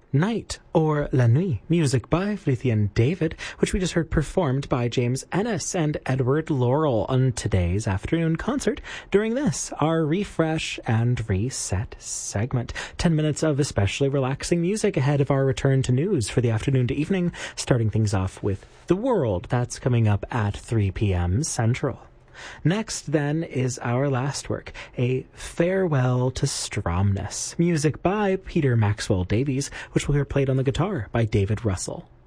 Night, or La Nuit, music by Fleethian David, which we just heard performed by James Ennis and Edward Laurel on today's afternoon concert during this, our Refresh and Reset segment. 10 minutes of especially relaxing music ahead of our return to news for the afternoon to evening, starting things off with The World. That's coming up at 3 p.m. Central. Next, then, is our last work, A Farewell to Stromness, music by Peter Maxwell Davies, which we'll hear played on the guitar by David Russell.